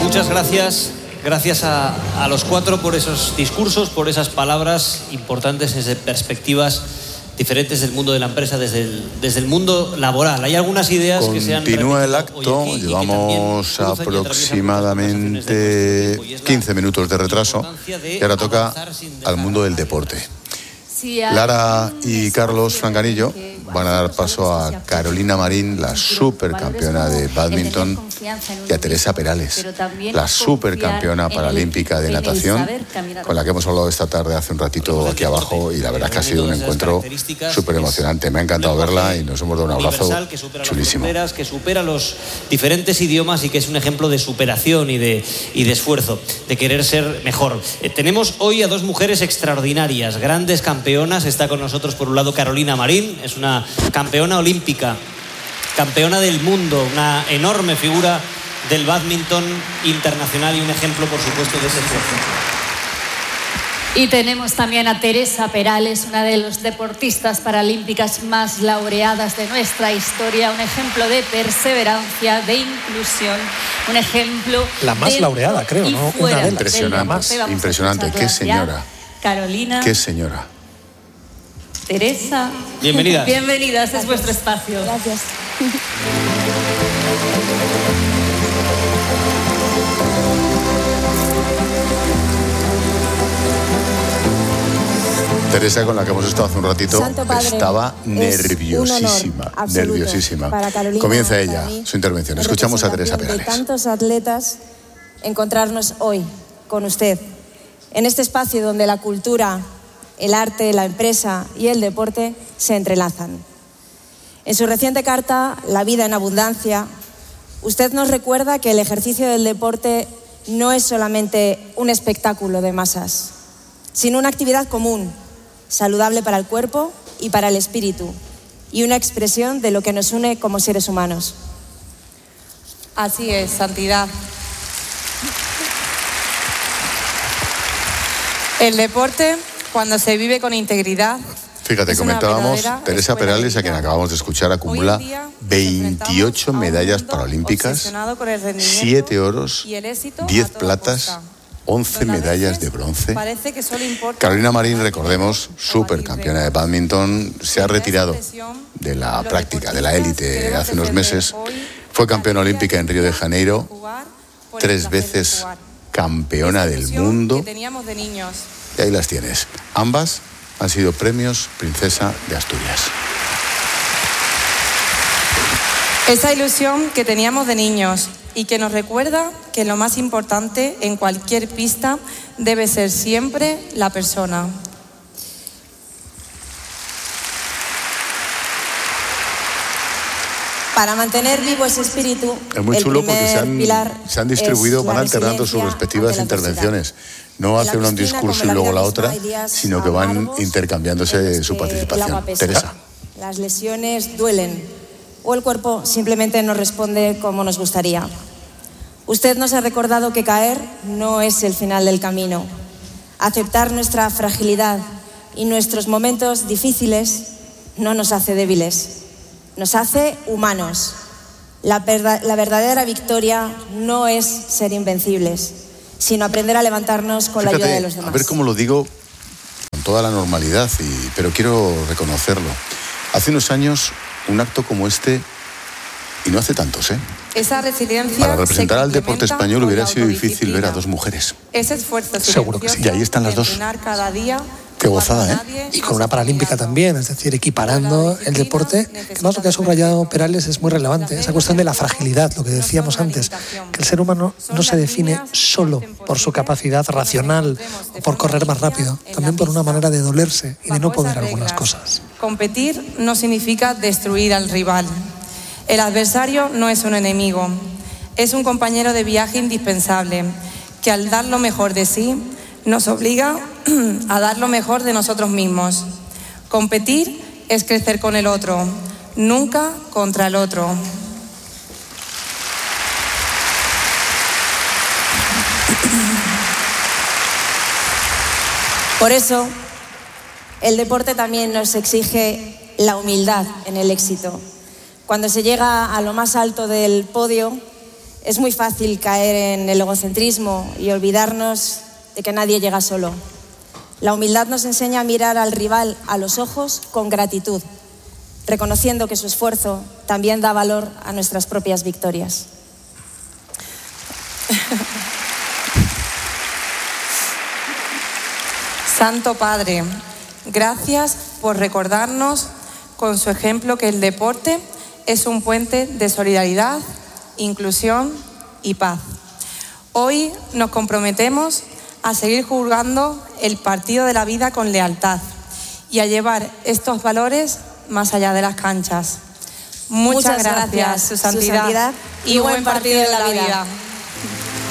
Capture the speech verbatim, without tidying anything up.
Muchas gracias. Gracias a, a los cuatro por esos discursos, por esas palabras importantes desde perspectivas diferentes del mundo de la empresa, desde el, desde el mundo laboral. Hay algunas ideas Continúa que se han Continúa el acto, llevamos aproximadamente quince minutos de retraso y ahora toca al mundo del deporte. Lara y Carlos Franganillo van a dar paso a Carolina Marín, la supercampeona de bádminton, y a Teresa Perales, la supercampeona paralímpica de natación, con la que hemos hablado esta tarde hace un ratito aquí abajo, y la verdad es que ha sido un encuentro súper emocionante. Me ha encantado verla y nos hemos dado un abrazo chulísimo. Que supera los diferentes idiomas y que es un ejemplo de superación y de, y de esfuerzo, de querer ser mejor. Eh, tenemos hoy a dos mujeres extraordinarias, grandes campeonas. Está con nosotros por un lado Carolina Marín, es una campeona olímpica, campeona del mundo, una enorme figura del bádminton internacional y un ejemplo, por supuesto, de ese esfuerzo. Y tenemos también a Teresa Perales, una de las deportistas paralímpicas más laureadas de nuestra historia, un ejemplo de perseverancia, de inclusión, un ejemplo... La más laureada, creo, ¿no? Una de impresionante, impresionante. Qué señora. Carolina. Qué señora. Teresa. Bienvenidas. Bienvenidas, gracias. Es vuestro espacio. Gracias. Teresa, con la que hemos estado hace un ratito, Padre, estaba nerviosísima, nerviosísima. Comienza ella su intervención. Escuchamos a Teresa Perales. De tantos atletas, encontrarnos hoy con usted, en este espacio donde la cultura, el arte, la empresa y el deporte se entrelazan. En su reciente carta, La vida en abundancia, usted nos recuerda que el ejercicio del deporte no es solamente un espectáculo de masas, sino una actividad común, saludable para el cuerpo y para el espíritu, y una expresión de lo que nos une como seres humanos. Así es, Santidad. El deporte, cuando se vive con integridad... Fíjate, comentábamos, Teresa Perales, a quien acabamos de escuchar, acumula veintiocho medallas paralímpicas, siete oros, diez platas, once medallas de bronce. Carolina Marín, recordemos, supercampeona de bádminton, se ha retirado de la práctica, de la élite hace unos meses. Fue campeona olímpica en Río de Janeiro, tres veces campeona del mundo. Y ahí las tienes. Ambas han sido premios Princesa de Asturias. Esa ilusión que teníamos de niños y que nos recuerda que lo más importante en cualquier pista debe ser siempre la persona. Para mantener vivo ese espíritu, es muy chulo porque se han, se han distribuido, van alternando sus respectivas intervenciones. No hace una un discurso y luego la otra, sino que van intercambiándose su participación. Teresa. Las lesiones duelen o el cuerpo simplemente no responde como nos gustaría. Usted nos ha recordado que caer no es el final del camino. Aceptar nuestra fragilidad y nuestros momentos difíciles no nos hace débiles, nos hace humanos. La, la verdadera victoria no es ser invencibles, sino aprender a levantarnos con Fíjate, la ayuda de los demás. A ver cómo lo digo con toda la normalidad, y, pero quiero reconocerlo. Hace unos años, un acto como este, y no hace tantos, ¿eh? Esa resiliencia Para representar al deporte español hubiera sido difícil ver a dos mujeres. Ese esfuerzo seguro que sí. Y ahí están las dos. Cada día, qué gozada, ¿eh? Y con una paralímpica también, es decir, equiparando el deporte, que más lo que ha subrayado Perales es muy relevante, esa cuestión de la fragilidad, lo que decíamos antes, que el ser humano no se define solo por su capacidad racional o por correr más rápido, también por una manera de dolerse y de no poder algunas cosas. Competir no significa destruir al rival. El adversario no es un enemigo, es un compañero de viaje indispensable, que al dar lo mejor de sí, nos obliga a dar lo mejor de nosotros mismos. Competir es crecer con el otro, nunca contra el otro. Por eso, el deporte también nos exige la humildad en el éxito. Cuando se llega a lo más alto del podio, Es muy fácil caer en el egocentrismo y olvidarnos de que nadie llega solo. La humildad nos enseña a mirar al rival a los ojos con gratitud, reconociendo que su esfuerzo también da valor a nuestras propias victorias. Santo Padre, gracias por recordarnos con su ejemplo que el deporte es un puente de solidaridad, inclusión y paz. Hoy nos comprometemos a seguir jugando el partido de la vida con lealtad y a llevar estos valores más allá de las canchas. Muchas, Muchas gracias, gracias, su santidad, su santidad y buen partido de la vida. vida.